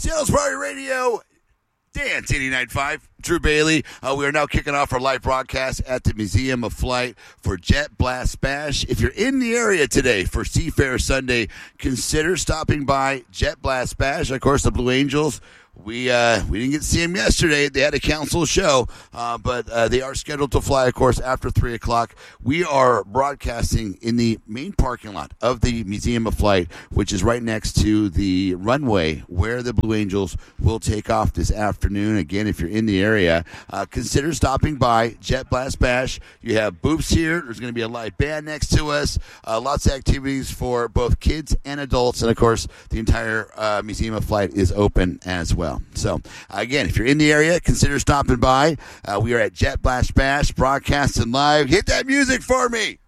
Sales Party Radio, Dance 89.5, Drew Bailey. We are now kicking off our live broadcast at the Museum of Flight for Jet Blast Bash. If you're in the area today for Seafair Sunday, consider stopping by Jet Blast Bash. Of course, the Blue Angels, we didn't get to see them yesterday. They had a council show, but they are scheduled to fly, of course, after 3 o'clock. We are broadcasting in the main parking lot of the Museum of Flight, which is right next to the runway where the Blue Angels will take off this afternoon. Again, if you're in the area, consider stopping by Jet Blast Bash. You have booths here. There's going to be a live band next to us. Lots of activities for both kids and adults. And, of course, the entire Museum of Flight is open as well. So, again, if you're in the area, consider stopping by. We are at Jet Blast Bash, broadcasting live. Hit that music for me.